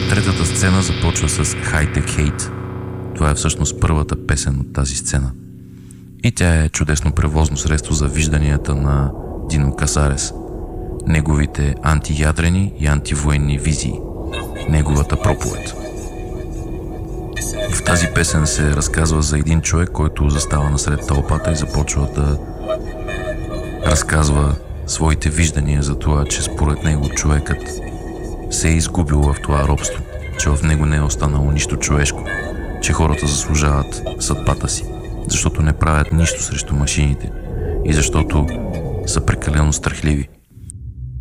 Третата сцена започва с High Tech Hate. Това е всъщност първата песен от тази сцена. И тя е чудесно превозно средство за вижданията на Дино Касарес, неговите антиядрени и антивоенни визии, неговата проповед. В тази песен се разказва за един човек, който застава насред тълпата и започва да разказва своите виждания за това, че според него човекът се е изгубил в това робство, че в него не е останало нищо човешко, че хората заслужават съдбата си, защото не правят нищо срещу машините и защото са прекалено страхливи.